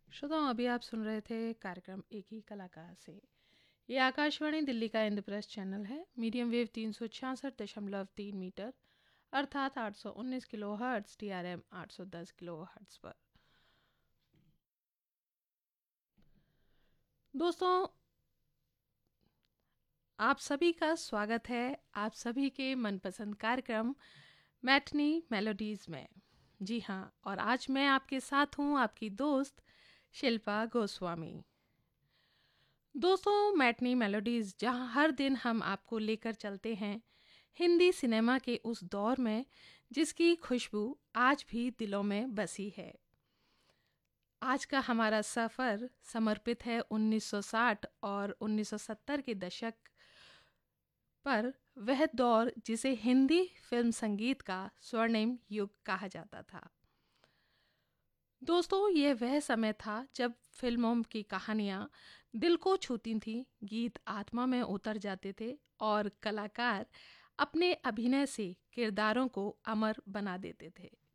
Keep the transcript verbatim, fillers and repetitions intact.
श्रोताओं, अभी आप सुन रहे थे कार्यक्रम एक ही कलाकार से। ये आकाशवाणी दिल्ली का इंद्रप्रस्थ चैनल है। मीडियम वेव तीन सौ छियासठ दशमलव तीन मीटर अर्थात आठ सौ उन्नीस kilo hertz, T R M आठ सौ दस किलो हर्ट्स पर। दोस्तों, आप सभी का स्वागत है आप सभी के मनपसंद कार्यक्रम मैटनी मेलोडीज में। जी हाँ, और आज मैं आपके साथ हूँ, आपकी दोस्त शिल्पा गोस्वामी। दोस्तों, मैटनी मेलोडीज जहां हर दिन हम आपको लेकर चलते हैं हिंदी सिनेमा के उस दौर में जिसकी खुशबू आज भी दिलों में बसी है। आज का हमारा सफ़र समर्पित है उन्नीस सौ साठ और उन्नीस सौ सत्तर के दशक पर, वह दौर जिसे हिंदी फिल्म संगीत का स्वर्णिम युग कहा जाता था। दोस्तों, यह वह समय था जब फिल्मों की कहानियाँ दिल को छूती थीं, गीत आत्मा में उतर जाते थे और कलाकार अपने अभिनय से किरदारों को अमर बना देते थे।